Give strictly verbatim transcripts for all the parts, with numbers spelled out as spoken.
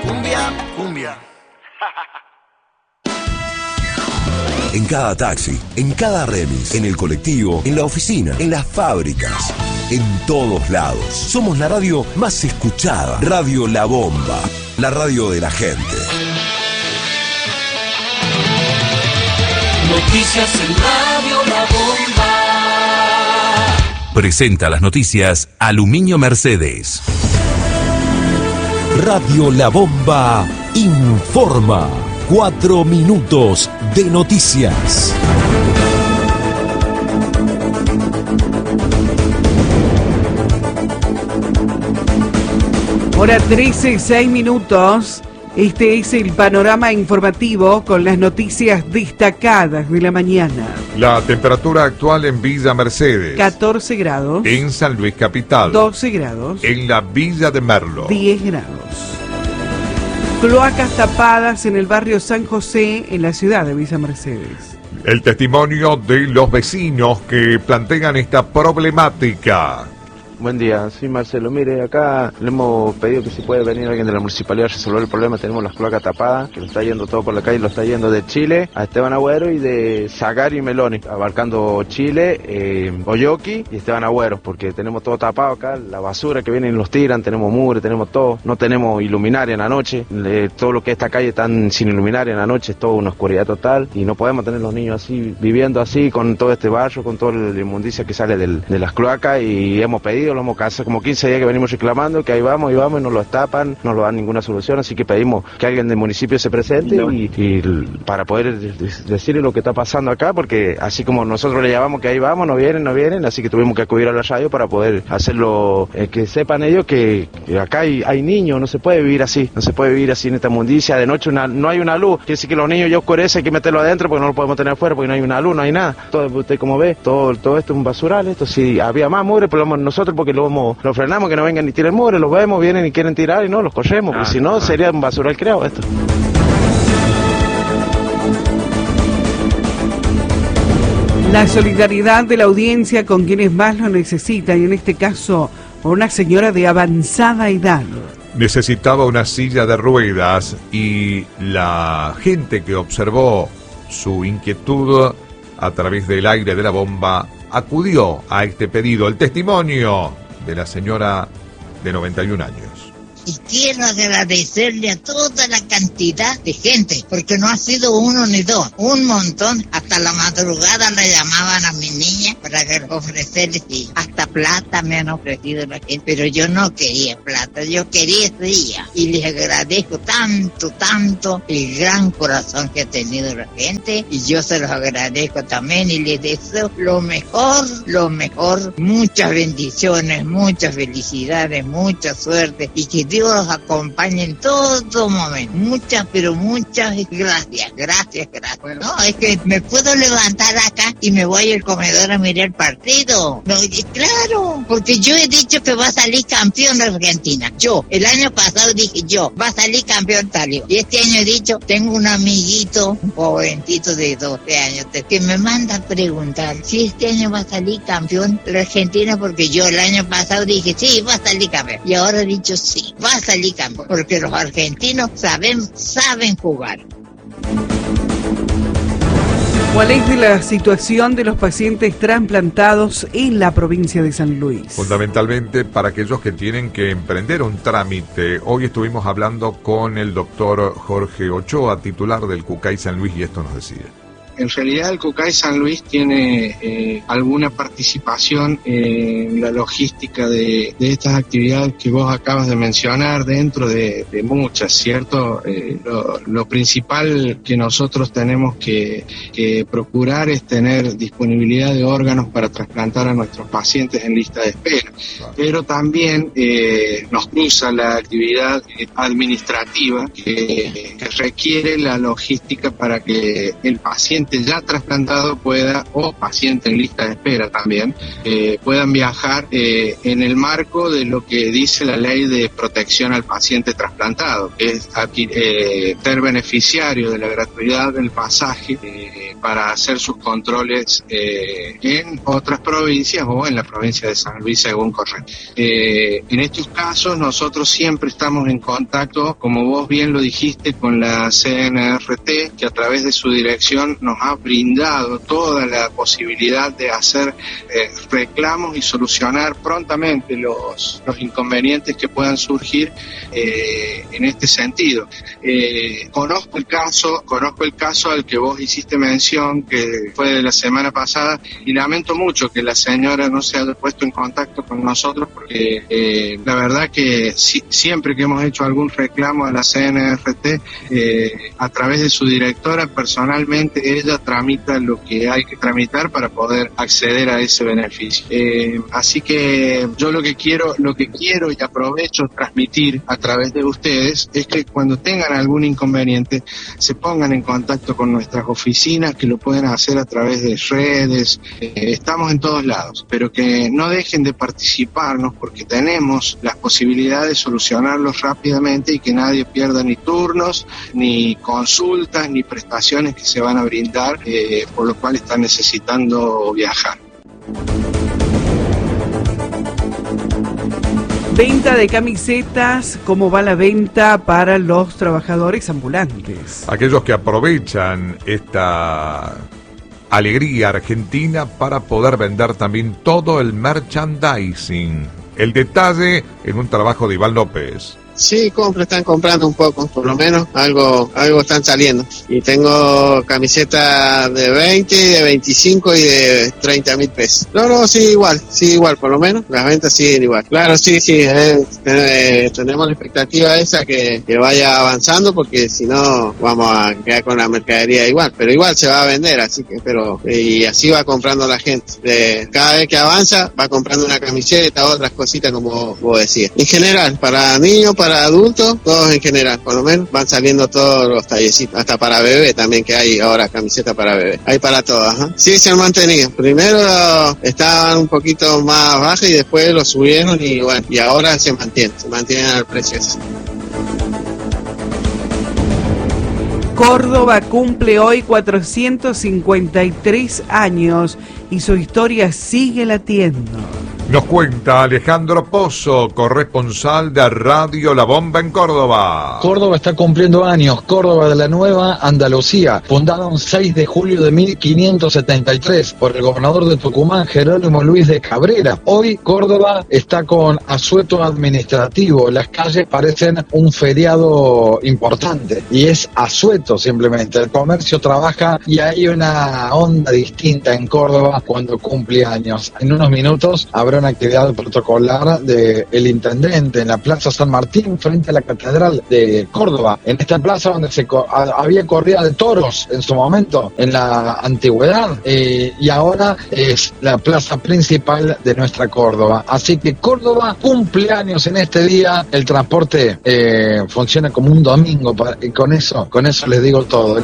Cumbia, cumbia. En cada taxi, en cada remis, en el colectivo, en la oficina, en las fábricas, en todos lados. Somos la radio más escuchada. Radio La Bomba, la radio de la gente. Noticias en Radio La Bomba. Presenta las noticias Aluminio Mercedes. Radio La Bomba informa. Cuatro minutos de noticias. Hora trece, seis minutos. Este es el panorama informativo con las noticias destacadas de la mañana. La temperatura actual en Villa Mercedes. catorce grados. En San Luis Capital. doce grados. En la Villa de Merlo. diez grados. Cloacas tapadas en el barrio San José, en la ciudad de Villa Mercedes. El testimonio de los vecinos que plantean esta problemática. Buen día, sí Marcelo, mire, acá le hemos pedido que si puede venir alguien de la municipalidad a resolver el problema. Tenemos las cloacas tapadas, que lo está yendo todo por la calle, lo está yendo de Chile a Esteban Agüero y de Zagar y Meloni, abarcando Chile, eh, Oyoqui y Esteban Agüero, porque tenemos todo tapado acá, la basura que vienen y los tiran, tenemos mugre, tenemos todo, no tenemos iluminaria en la noche, le, todo lo que es esta calle están sin iluminaria en la noche, es toda una oscuridad total y no podemos tener los niños así, viviendo así, con todo este barrio, con toda la inmundicia que sale del, de las cloacas, y hemos pedido, lo hemos hace como quince días que venimos reclamando, que ahí vamos y vamos y nos lo tapan, no nos dan ninguna solución, así que pedimos que alguien del municipio se presente no. y, y para poder decirle lo que está pasando acá, porque así como nosotros le llamamos que ahí vamos, no vienen, no vienen, así que tuvimos que acudir a la radio para poder hacerlo, eh, que sepan ellos que, que acá hay, hay niños, no se puede vivir así, no se puede vivir así en esta mundicia, de noche una, no hay una luz, quiere decir que los niños ya oscurecen, hay que meterlo adentro porque no lo podemos tener afuera, porque no hay una luz, no hay nada, todo, usted como ve, todo, todo esto es un basural, esto si había más mugre, pero nosotros porque lo hemos Lo frenamos, que no vengan ni tiren mugre, los vemos, vienen y quieren tirar y no, los corremos, porque ah, si no ah. sería un basural creado esto. La solidaridad de la audiencia con quienes más lo necesitan, y en este caso, una señora de avanzada edad. Necesitaba una silla de ruedas y la gente que observó su inquietud a través del aire de la bomba acudió a este pedido. El testimonio de la señora de noventa y un años. Y quiero agradecerle a toda la cantidad de gente, porque no ha sido uno ni dos, un montón. Hasta la madrugada le llamaban a mi niña para ofrecerles, y hasta plata me han ofrecido la gente, pero yo no quería plata, yo quería silla. Y les agradezco tanto, tanto el gran corazón que ha tenido la gente, y yo se los agradezco también y les deseo lo mejor, lo mejor, muchas bendiciones, muchas felicidades, mucha suerte, y que Dios los acompañe en todo momento. Muchas, pero muchas gracias, gracias, gracias. Bueno, no, es que me puedo levantar acá y me voy al comedor a mirar el partido. No, claro, porque yo he dicho que va a salir campeón de Argentina. Yo, el año pasado dije yo, va a salir campeón Talio. Y este año he dicho, tengo un amiguito, un jovencito de doce años, que me manda a preguntar si este año va a salir campeón la Argentina, porque yo el año pasado dije, sí, va a salir campeón. Y ahora he dicho, sí, va a salir campeón, porque los argentinos saben, saben jugar. ¿Cuál es la situación de los pacientes trasplantados en la provincia de San Luis? Fundamentalmente para aquellos que tienen que emprender un trámite. Hoy estuvimos hablando con el doctor Jorge Ochoa, titular del CUCAI San Luis, y esto nos decía. En realidad el CUCAI San Luis tiene eh, alguna participación en la logística de, de estas actividades que vos acabas de mencionar, dentro de, de muchas, ¿cierto? Eh, lo, lo principal que nosotros tenemos que, que procurar es tener disponibilidad de órganos para trasplantar a nuestros pacientes en lista de espera, pero también eh, nos cruza la actividad administrativa que, que requiere la logística para que el paciente ya trasplantado pueda, o paciente en lista de espera también, eh, puedan viajar eh, en el marco de lo que dice la ley de protección al paciente trasplantado, que es aquí, eh, ser beneficiario de la gratuidad del pasaje eh, para hacer sus controles eh, en otras provincias o en la provincia de San Luis según corresponde. Eh, en estos casos nosotros siempre estamos en contacto, como vos bien lo dijiste, con la C N R T, que a través de su dirección nos ha brindado toda la posibilidad de hacer eh, reclamos y solucionar prontamente los, los inconvenientes que puedan surgir eh, en este sentido. Eh, conozco el caso, conozco el caso al que vos hiciste mención, que fue de la semana pasada, y lamento mucho que la señora no se haya puesto en contacto con nosotros, porque eh, la verdad que si, siempre que hemos hecho algún reclamo a la C N R T, eh, a través de su directora, personalmente ella tramita lo que hay que tramitar para poder acceder a ese beneficio. Eh, así que yo lo que quiero, lo que quiero y aprovecho transmitir a través de ustedes es que cuando tengan algún inconveniente se pongan en contacto con nuestras oficinas, que lo pueden hacer a través de redes, eh, estamos en todos lados, pero que no dejen de participarnos, porque tenemos las posibilidades de solucionarlos rápidamente y que nadie pierda ni turnos, ni consultas, ni prestaciones que se van a brindar, eh, por lo cual están necesitando viajar. Venta de camisetas, ¿cómo va la venta para los trabajadores ambulantes? Aquellos que aprovechan esta alegría argentina para poder vender también todo el merchandising. El detalle en un trabajo de Iván López. Sí, compra, están comprando un poco, por lo menos algo algo están saliendo. Y tengo camisetas de veinte, de veinticinco y de treinta mil pesos. No, no, sí, igual, sí, igual, por lo menos las ventas siguen igual. Claro, sí, sí, eh, eh, tenemos la expectativa esa que, que vaya avanzando, porque si no vamos a quedar con la mercadería igual, pero igual se va a vender, así que, pero, y así va comprando la gente. Eh, cada vez que avanza, va comprando una camiseta, otras cositas, como vos decías. En general, para niños, para para adultos, todos en general, por lo menos van saliendo todos los tallecitos, hasta para bebé también, que hay ahora camiseta para bebé, hay para todas, ¿eh? Sí, se han mantenido, primero estaban un poquito más bajas y después lo subieron y bueno, y ahora se mantienen, se mantienen al precio ese. Córdoba cumple hoy cuatrocientos cincuenta y tres años y su historia sigue latiendo. Nos cuenta Alejandro Pozo, corresponsal de Radio La Bomba en Córdoba. Córdoba está cumpliendo años. Córdoba de la Nueva Andalucía, fundada un seis de julio de mil quinientos setenta y tres por el gobernador de Tucumán, Jerónimo Luis de Cabrera. Hoy Córdoba está con asueto administrativo. Las calles parecen un feriado importante y es asueto simplemente. El comercio trabaja y hay una onda distinta en Córdoba cuando cumple años. En unos minutos habrá una actividad protocolar del intendente en la Plaza San Martín frente a la Catedral de Córdoba, en esta plaza donde se co- había corrida de toros en su momento, en la antigüedad, eh, y ahora es la plaza principal de nuestra Córdoba. Así que Córdoba cumple años en este día, el transporte eh, funciona como un domingo, para, y con eso, con eso les digo todo.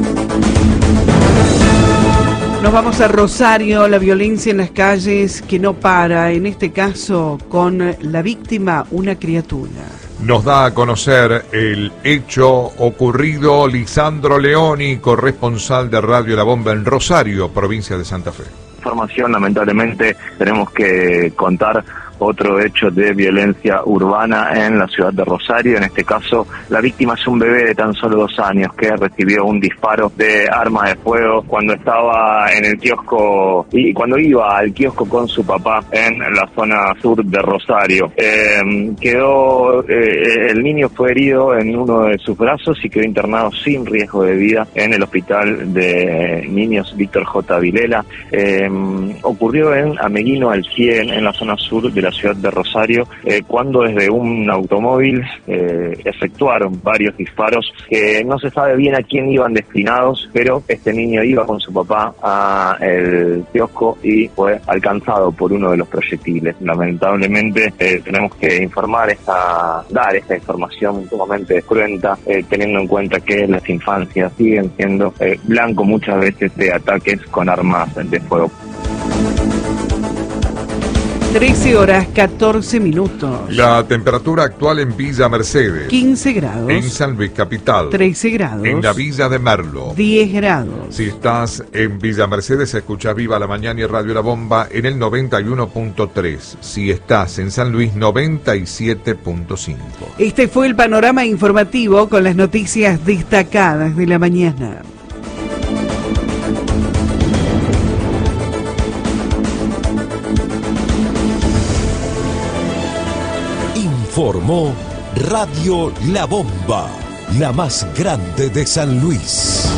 Nos vamos a Rosario, la violencia en las calles que no para, en este caso con la víctima, una criatura. Nos da a conocer el hecho ocurrido Lisandro Leoni, corresponsal de Radio La Bomba en Rosario, provincia de Santa Fe. Información, lamentablemente tenemos que contar otro hecho de violencia urbana en la ciudad de Rosario. En este caso, la víctima es un bebé de tan solo dos años que recibió un disparo de arma de fuego cuando estaba en el kiosco y cuando iba al kiosco con su papá en la zona sur de Rosario. Eh, quedó, eh, el niño fue herido en uno de sus brazos y quedó internado sin riesgo de vida en el hospital de niños Víctor J. Vilela. Eh, ocurrió en Ameguino al cien, en la zona sur de la ciudad de Rosario, eh, cuando desde un automóvil eh, efectuaron varios disparos que no se sabe bien a quién iban destinados, pero este niño iba con su papá a el kiosco y fue alcanzado por uno de los proyectiles. Lamentablemente eh, tenemos que informar esta, dar esta información sumamente cruenta, eh, teniendo en cuenta que las infancias siguen siendo eh, blanco muchas veces de ataques con armas de fuego. trece horas catorce minutos. La temperatura actual en Villa Mercedes. quince grados. En San Luis Capital. trece grados. En la Villa de Merlo. diez grados. Si estás en Villa Mercedes, escucha Viva la Mañana y Radio La Bomba en el noventa y uno punto tres. Si estás en San Luis, noventa y siete punto cinco. Este fue el panorama informativo con las noticias destacadas de la mañana. Informó Radio La Bomba, la más grande de San Luis.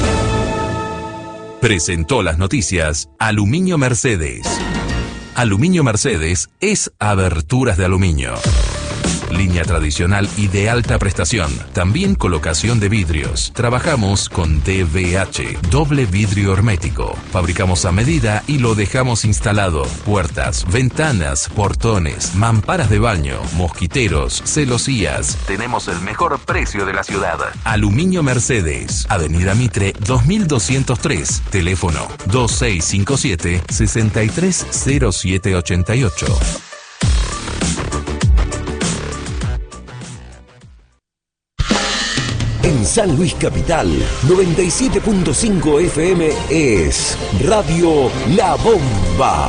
Presentó las noticias Aluminio Mercedes. Aluminio Mercedes es aberturas de aluminio. Línea tradicional y de alta prestación. También colocación de vidrios. Trabajamos con D V H, doble vidrio hermético. Fabricamos a medida y lo dejamos instalado. Puertas, ventanas, portones, mamparas de baño, mosquiteros, celosías. Tenemos el mejor precio de la ciudad. Aluminio Mercedes, Avenida Mitre dos mil doscientos tres. Teléfono dos seis cinco siete, seis tres cero siete ocho ocho. En San Luis Capital, noventa y siete punto cinco F M es Radio La Bomba.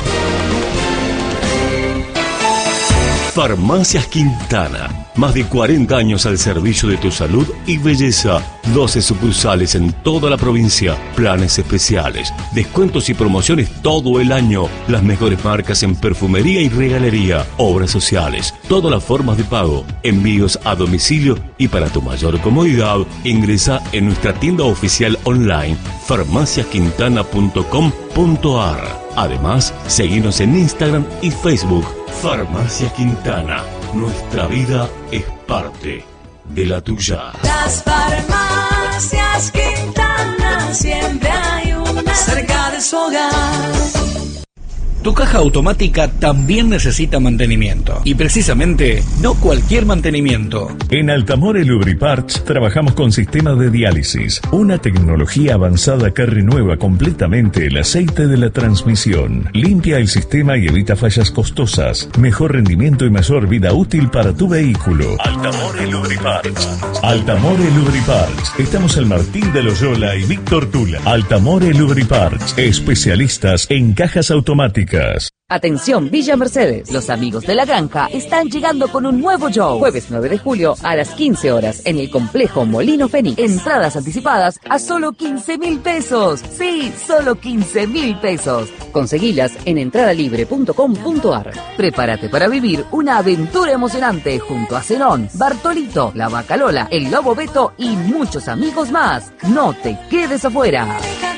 Farmacias Quintana. Más de cuarenta años al servicio de tu salud y belleza. doce sucursales en toda la provincia. Planes especiales, descuentos y promociones todo el año. Las mejores marcas en perfumería y regalería. Obras sociales, todas las formas de pago. Envíos a domicilio y para tu mayor comodidad, ingresa en nuestra tienda oficial online farmacias quintana punto com punto a r. Además, seguinos en Instagram y Facebook. Farmacia Quintana. Nuestra vida es parte de la tuya. Las farmacias Quintana, siempre hay una cerca de su hogar. Tu caja automática también necesita mantenimiento. Y precisamente, no cualquier mantenimiento. En Altamore Lubriparts trabajamos con sistemas de diálisis, una tecnología avanzada que renueva completamente el aceite de la transmisión, limpia el sistema y evita fallas costosas, mejor rendimiento y mayor vida útil para tu vehículo. Altamore Lubriparts. Altamore Lubriparts. Estamos en Martín de Loyola y Víctor Tula. Altamore Lubriparts, especialistas en cajas automáticas. Atención Villa Mercedes, los amigos de la granja están llegando con un nuevo show. Jueves nueve de julio a las quince horas en el complejo Molino Fénix. Entradas anticipadas a solo quince mil pesos. Sí, solo quince mil pesos. Conseguilas en entradalibre punto com punto a r. Prepárate para vivir una aventura emocionante junto a Zenón, Bartolito, la Vaca Lola, el Lobo Beto y muchos amigos más. No te quedes afuera.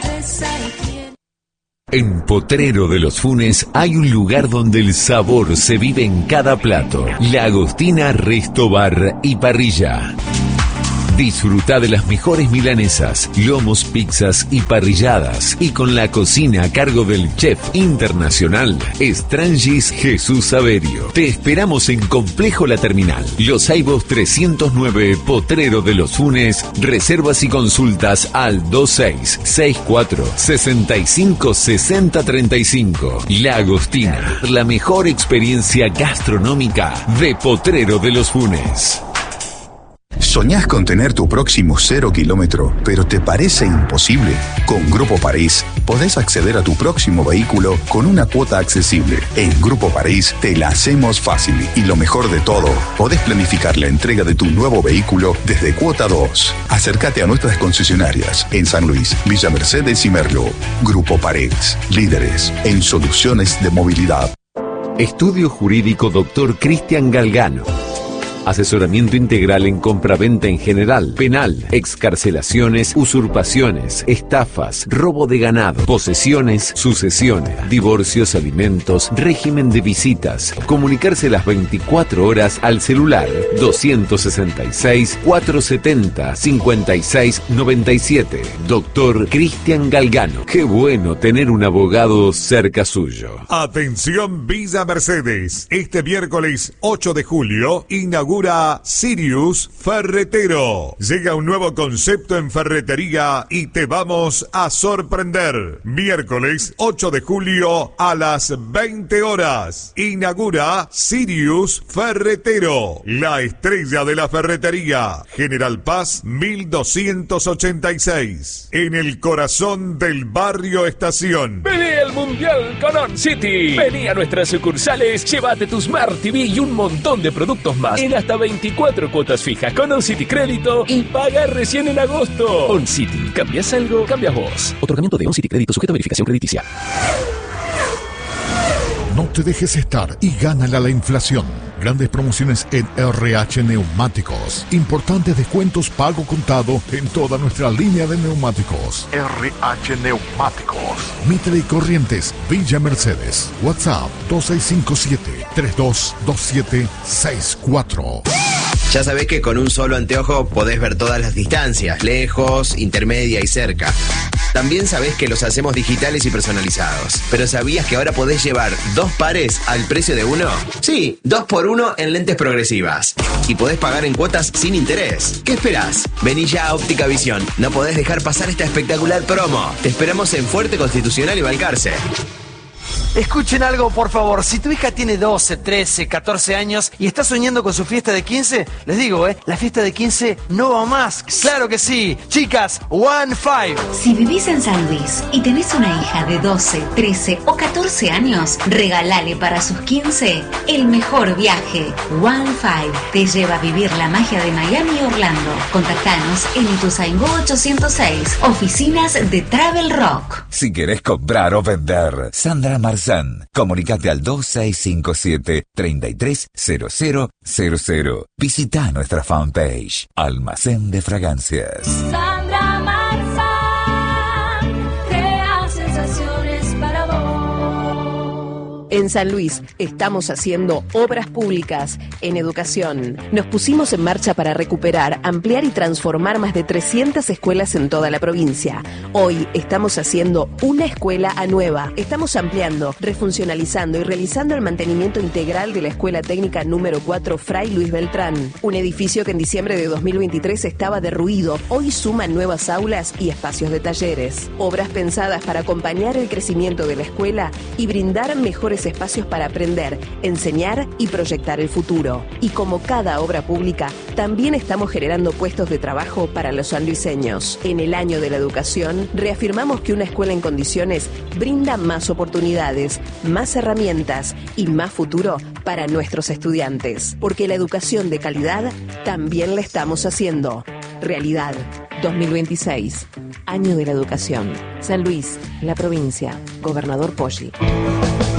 En Potrero de los Funes hay un lugar donde el sabor se vive en cada plato. La Agostina Resto Bar y Parrilla. Disfruta de las mejores milanesas, lomos, pizzas y parrilladas. Y con la cocina a cargo del chef internacional, Strangis Jesús Saverio. Te esperamos en Complejo La Terminal. Los Aibos trescientos nueve, Potrero de los Funes. Reservas y consultas al dos seis seis cuatro, seis cinco seis cero tres cinco. La Agostina, la mejor experiencia gastronómica de Potrero de los Funes. ¿Soñás con tener tu próximo cero kilómetro, pero te parece imposible? Con Grupo París podés acceder a tu próximo vehículo con una cuota accesible. En Grupo París te la hacemos fácil y lo mejor de todo, podés planificar la entrega de tu nuevo vehículo desde cuota dos. Acércate a nuestras concesionarias en San Luis, Villa Mercedes y Merlo. Grupo París, líderes en soluciones de movilidad. Estudio Jurídico Doctor Cristian Galgano. Asesoramiento integral en compraventa en general, penal, excarcelaciones, usurpaciones, estafas, robo de ganado, posesiones, sucesiones, divorcios, alimentos, régimen de visitas. Comunicarse las veinticuatro horas al celular dos sesenta y seis, cuatrocientos setenta, cincuenta y seis noventa y siete. Doctor Cristian Galgano. Qué bueno tener un abogado cerca suyo. Atención Villa Mercedes. Este miércoles ocho de julio inaugura Inaugura Sirius Ferretero. Llega un nuevo concepto en ferretería y te vamos a sorprender. Miércoles ocho de julio a las veinte horas. Inaugura Sirius Ferretero, la estrella de la ferretería. General Paz mil doscientos ochenta y seis. En el corazón del barrio Estación. Vení al Mundial con On City. Vení a nuestras sucursales, llévate tu Smart T V y un montón de productos más en hasta veinticuatro cuotas fijas con On City Crédito y paga recién en agosto. On City, ¿cambias algo? Cambias vos. Otorgamiento de On City Crédito sujeto a verificación crediticia. No te dejes estar y gánale a la inflación. Grandes promociones en R H Neumáticos. Importantes descuentos pago contado en toda nuestra línea de neumáticos. R H Neumáticos. Mitre y Corrientes, Villa Mercedes. WhatsApp dos seis cinco siete, tres dos dos siete seis cuatro. Ya sabés que con un solo anteojo podés ver todas las distancias, lejos, intermedia y cerca. También sabés que los hacemos digitales y personalizados. ¿Pero sabías que ahora podés llevar dos pares al precio de uno? Sí, dos por uno en lentes progresivas. Y podés pagar en cuotas sin interés. ¿Qué esperás? Vení ya a Óptica Visión. No podés dejar pasar esta espectacular promo. Te esperamos en Fuerte, Constitucional y Balcarce. Escuchen algo, por favor. Si tu hija tiene doce, trece, catorce años y está soñando con su fiesta de quince, les digo, ¿eh? La fiesta de quince no va más. ¡Claro que sí! Chicas, One Five. Si vivís en San Luis y tenés una hija de doce, trece o catorce años, regalale para sus quince el mejor viaje. One Five te lleva a vivir la magia de Miami y Orlando. Contactanos en Ituzaingó ochocientos seis, oficinas de Travel Rock. Si querés comprar o vender, Sandra Marzán. Comunicate al dos seis cinco siete, tres tres cero cero cero cero. Visita nuestra fanpage, Almacén de Fragancias. Sandra Marzán, crea sensaciones para vos. En San Luis estamos haciendo obras públicas en educación. Nos pusimos en marcha para recuperar, ampliar y transformar más de trescientas escuelas en toda la provincia. Hoy estamos haciendo una escuela a nueva. Estamos ampliando, refuncionalizando y realizando el mantenimiento integral de la Escuela Técnica número cuatro Fray Luis Beltrán. Un edificio que en diciembre de dos mil veintitrés estaba derruido. Hoy suma nuevas aulas y espacios de talleres. Obras pensadas para acompañar el crecimiento de la escuela y brindar mejores espacios para aprender, enseñar y proyectar el futuro. Y como cada obra pública, también estamos generando puestos de trabajo para los sanluiseños. En el año de la educación, reafirmamos que una escuela en condiciones brinda más oportunidades, más herramientas y más futuro para nuestros estudiantes. Porque la educación de calidad también la estamos haciendo. Realidad dos mil veintiséis, año de la educación. San Luis, la provincia, Gobernador Poggi.